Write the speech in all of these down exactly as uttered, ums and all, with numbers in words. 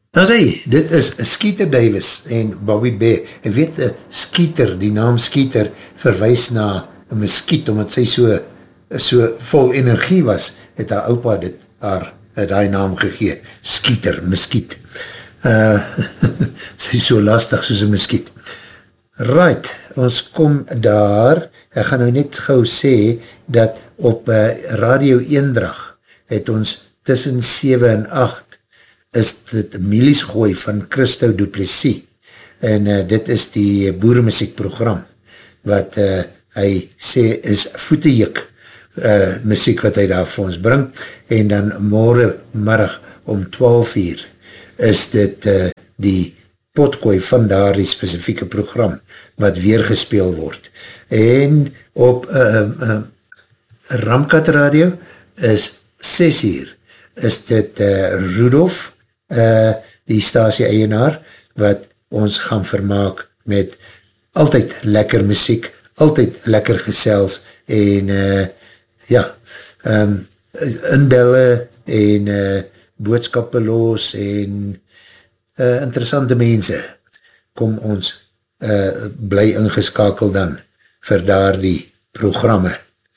Dan sê, dit is Skeeter Davis en Bobby Bear. Ek weet, Skeeter, die naam Skeeter, verwys na een muskiet, omdat sy so, so vol energie was, het haar opa dit, haar, die naam gegee, Skeeter, muskiet. Uh, sy is so lastig soos een muskiet. Right, ons kom daar, ek gaan nou net gauw sê, dat op uh, Radio Eendrag, het ons tussen sewe en agt, is dit Milies Gooi van Christo Duplessis, en uh, dit is die boeremusiekprogram, wat uh, hy sê is voetejuk uh, muziek wat hy daar vir ons bring, en dan morgenmiddag om twaalf uur is dit uh, die potgooi van daar die specifieke program wat weer gespeel word. En op uh, uh, Ramkat Radio is ses uur is dit uh, Rudolf, uh, die stasie eienaar, wat ons gaan vermaak met altyd lekker muziek, altyd lekker gesels en uh, ja, um, inbelle en uh, boodskappe los en uh, interessante mense kom ons uh, bly ingeskakel dan vir daar die programme.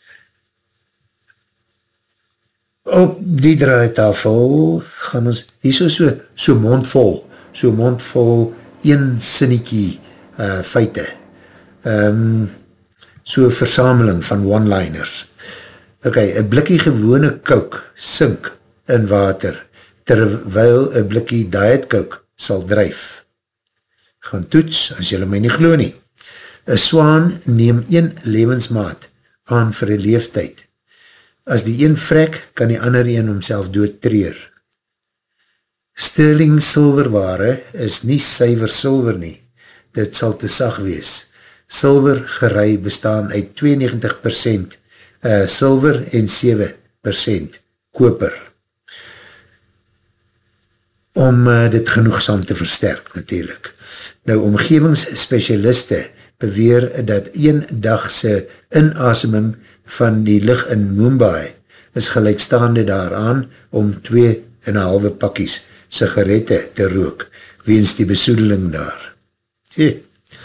Op die draaitafel gaan ons, hier so, so, so mondvol, so mondvol een sinnetjie uh, feite. Um, so versameling van one-liners. Ok, een blikkie gewone coke sink in water, terwyl een blikkie diet coke sal dryf. Gaan toets, as jylle my nie glo nie. Een swaan neem een levensmaat aan vir een leeftijd. As die een vrek, kan die ander een homself doodtreur. Sterling silverware is nie suiver silver nie. Dit sal te sag wees. Silver gerei bestaan uit tweeënnegentig persent uh, silver en sewe persent koper. Om uh, dit genoegsaam te versterk natuurlijk. Nou, omgevingsspecialiste beweer dat een dagse inaseming van die licht in Mumbai is gelijkstaande daaraan om twee en een halve pakkies sigarette te rook, weens die besoedeling daar. Hey.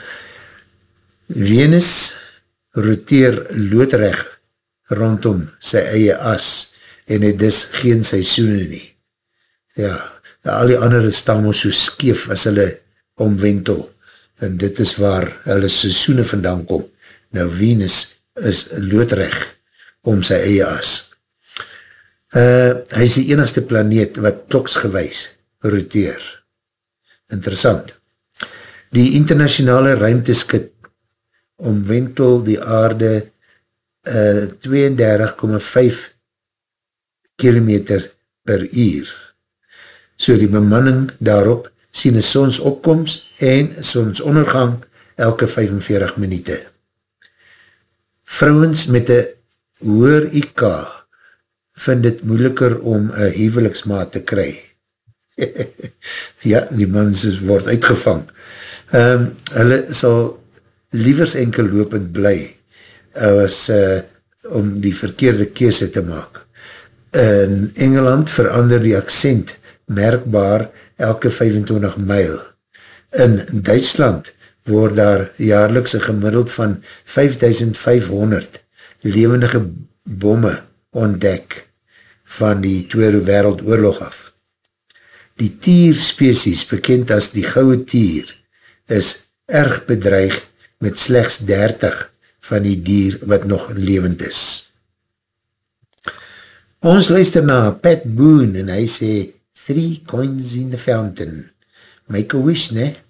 Venus roteer loodreg rondom sy eie as en het dus geen seisoene nie. Ja, al die andere staan ons so skeef as hulle omwentel en dit is waar hulle seisoene vandaan kom. Nou Venus is loodreg om sy eie as. Uh, hy is die enigste planeet wat kloksgewys roteer. Interessant. Die internationale ruimteskip omwentel die aarde uh, tweeëndertig komma vyf kilometer per uur. So die bemanning daarop sien een sonsopkomst en sonsondergang elke vyfenveertig minute. Vrouwens met een hoër I Q vind het moeiliker om een huweliksmaat te kry. Ja, die mans word uitgevang. Um, hulle sal liewers enkel lopend bly as uh, om die verkeerde keuse te maak. In Engeland verander die accent merkbaar elke vyfentwintig myl. In Duitsland word daar jaarliks een gemiddeld van vyfduisend vyfhonderd levendige bomme ontdek van die Tweede Wereldoorlog af. Die tierspecies, bekend as die goue tier, is erg bedreig met slechts dertig van die dier wat nog levend is. Ons luister na Pat Boone en hy sê, three coins in the fountain. Make a wish, ne?